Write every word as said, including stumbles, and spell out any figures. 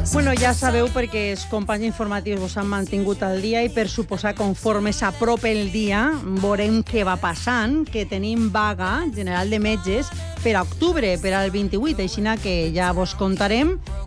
Bueno, ja sabeu perquè els companys informatius vos han mantingut al dia i per suposar conforme s'apropa el dia veurem què va passant, que tenim vaga general de metges per a octubre, per al vint-i-vuit, així que ja vos contarem